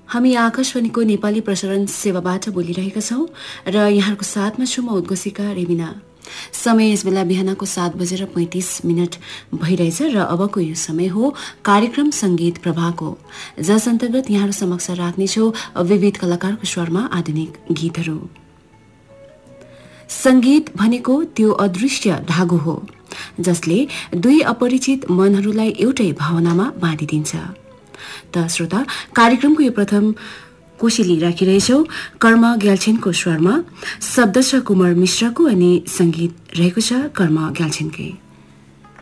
हामी आकाशवाणीको नेपाली प्रसारण सेवाबाट बोलिरहेका छौं र यहाँको साथमा छु म उद्घोषिका रेमिना। समय यस बेला बिहानको 7:35 भइरहेछ र अबको यो समय हो कार्यक्रम संगीत प्रभाको, जस अन्तर्गत यहाँहरू समक्ष राख्नेछौ विविध कलाकारको स्वरमा आधुनिक गीतहरू। संगीत भनेको त्यो अदृश्य धागो हो जसले दुई अपरिचित मनहरूलाई एउटै भावनामा बाँधिदिन्छ। त श्रोता, कार्यक्रमको यो प्रथम कोसेली राखिरहेछौ कर्म ग्याल्छेनको स्वरमा, शब्द छ कुमार मिश्रको अनि संगीत रहेको छ कर्म ग्याल्छेनकै।